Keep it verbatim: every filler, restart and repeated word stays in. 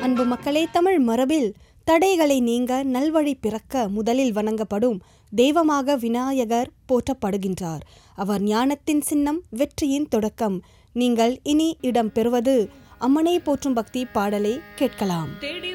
அன்பு மக்களே, தமிழ் மரபில் தடைகளை நீங்க நல்வழி பிறக்க முதலில் வணங்கப்படும் தெய்வமாக விநாயகர் போற்றப்படுகின்றார். அவர் ஞானத்தின் சின்னம், வெற்றியின் தொடக்கம். நீங்கள் இனி இடம் பெறுவது அம்மனை போற்றும் பக்தி பாடலை கேட்கலாம். தேடி